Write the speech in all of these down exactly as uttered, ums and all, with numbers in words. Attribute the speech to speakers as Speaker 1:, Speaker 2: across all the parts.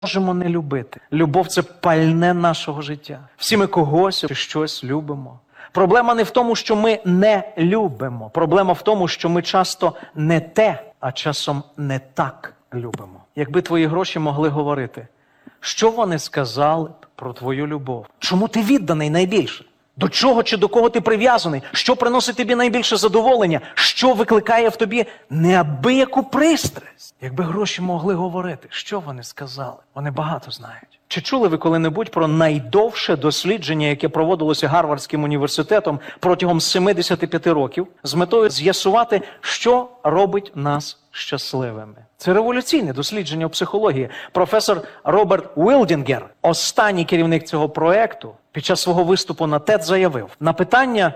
Speaker 1: можемо не любити. Любов – це пальне нашого життя. Всі ми когось чи щось любимо. Проблема не в тому, що ми не любимо. Проблема в тому, що ми часто не те, а часом не так любимо. Якби твої гроші могли говорити, що вони сказали б про твою любов? Чому ти відданий найбільше? До чого чи до кого ти прив'язаний? Що приносить тобі найбільше задоволення? Що викликає в тобі неабияку пристрасть? Якби гроші могли говорити, що вони сказали? Вони багато знають. Чи чули ви коли-небудь про найдовше дослідження, яке проводилося Гарвардським університетом протягом сімдесят п'ять років, з метою з'ясувати, що робить нас щасливими? Це революційне дослідження у психології. Професор Роберт Уілдінгер, останній керівник цього проекту, під час свого виступу на тед заявив, на питання,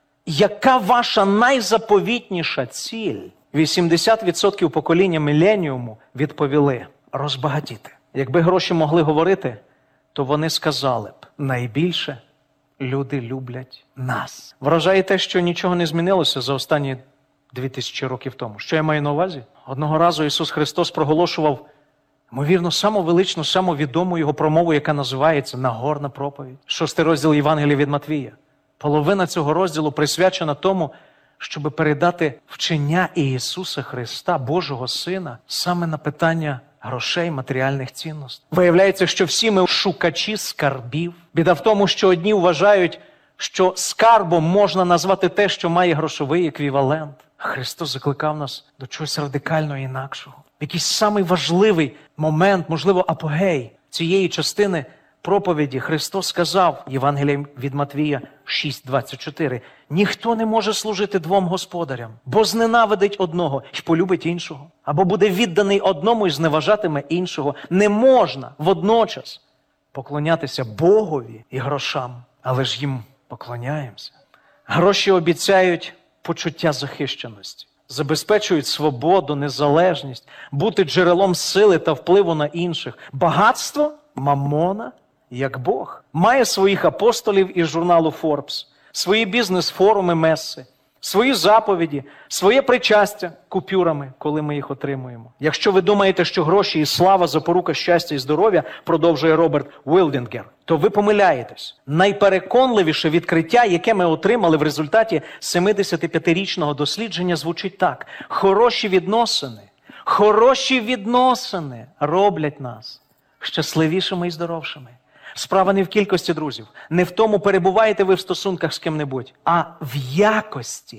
Speaker 1: яка ваша найзаповітніша ціль, вісімдесят відсотків покоління міленіуму відповіли – розбагатіти. Якби гроші могли говорити, то вони сказали б, найбільше люди люблять нас. Вражає те, що нічого не змінилося за останні дві тисячі років тому. Що я маю на увазі? Одного разу Ісус Христос проголошував, ймовірно, саму величну, саму відому Його промову, яка називається «Нагорна проповідь». Шостий розділ Євангелія від Матвія. Половина цього розділу присвячена тому, щоб передати вчення Ісуса Христа, Божого Сина, саме на питання грошей, матеріальних цінностей. Виявляється, що всі ми шукачі скарбів. Біда в тому, що одні вважають, що скарбом можна назвати те, що має грошовий еквівалент. Христос закликав нас до чогось радикально інакшого. Якийсь самий важливий момент, можливо, апогей цієї частини проповіді Христос сказав, Євангеліє від Матвія шість двадцять чотири, ніхто не може служити двом господарям, бо зненавидить одного і полюбить іншого, або буде відданий одному і зневажатиме іншого. Не можна водночас поклонятися Богові і грошам, але ж їм поклоняємося. Гроші обіцяють почуття захищеності, забезпечують свободу, незалежність, бути джерелом сили та впливу на інших. Багатство, мамона, як Бог, має своїх апостолів із журналу Forbes, свої бізнес-форуми меси, свої заповіді, своє причастя купюрами, коли ми їх отримуємо. Якщо ви думаєте, що гроші і слава – запорука щастя і здоров'я, продовжує Роберт Уілдінгер, то ви помиляєтесь. Найпереконливіше відкриття, яке ми отримали в результаті семидесятип'ятирічного дослідження, звучить так. Хороші відносини, хороші відносини роблять нас щасливішими і здоровшими. Справа не в кількості друзів, не в тому, перебуваєте ви в стосунках з ким-небудь, а в якості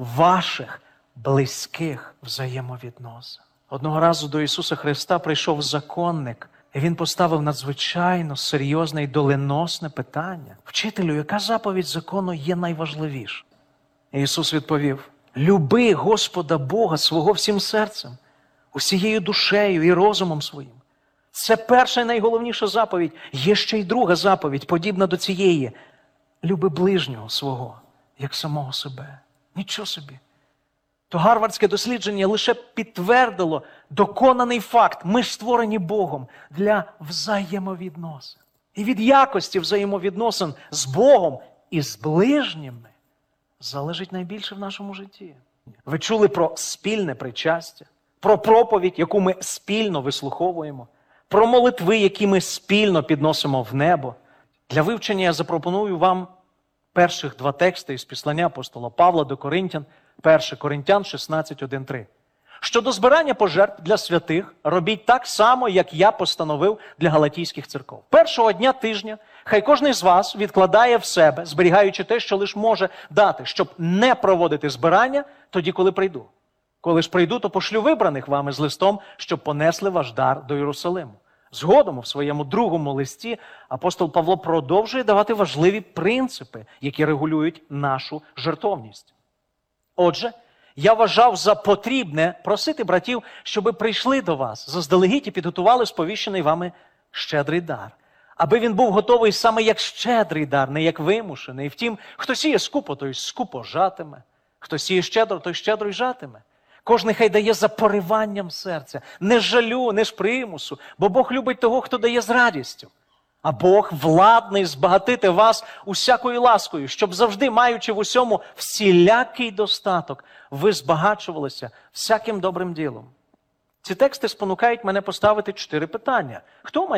Speaker 1: ваших близьких взаємовідносин. Одного разу до Ісуса Христа прийшов законник, і Він поставив надзвичайно серйозне і доленосне питання. Вчителю, яка заповідь закону є найважливіша? І Ісус відповів, люби Господа Бога свого всім серцем, усією душею і розумом своїм. Це перша і найголовніша заповідь. Є ще й друга заповідь, подібна до цієї. Люби ближнього свого, як самого себе. Нічого собі. То гарвардське дослідження лише підтвердило доконаний факт. Ми ж створені Богом для взаємовідносин. І від якості взаємовідносин з Богом і з ближніми залежить найбільше в нашому житті. Ви чули про спільне причастя, про проповідь, яку ми спільно вислуховуємо, про молитви, які ми спільно підносимо в небо. Для вивчення я запропоную вам перших два тексти із післання апостола Павла до Коринтян, перше Коринтян шістнадцять, один три. Щодо збирання пожертв для святих, робіть так само, як я постановив для галатійських церков. Першого дня тижня хай кожен з вас відкладає в себе, зберігаючи те, що лише може дати, щоб не проводити збирання тоді, коли прийду. Коли ж прийду, то пошлю вибраних вами з листом, щоб понесли ваш дар до Єрусалиму. Згодом у своєму другому листі апостол Павло продовжує давати важливі принципи, які регулюють нашу жертовність. Отже, я вважав за потрібне просити братів, щоби прийшли до вас, заздалегідь і підготували сповіщений вами щедрий дар. Аби він був готовий саме як щедрий дар, не як вимушений. Втім, хто сіє скупо, той скупо жатиме. Хто сіє щедро, той щедро й жатиме. Кожен хай дає за пориванням серця, не з жалю, не з примусу, бо Бог любить того, хто дає з радістю. А Бог владний збагатити вас усякою ласкою, щоб завжди, маючи в усьому всілякий достаток, ви збагачувалися всяким добрим ділом. Ці тексти спонукають мене поставити чотири питання. Хто має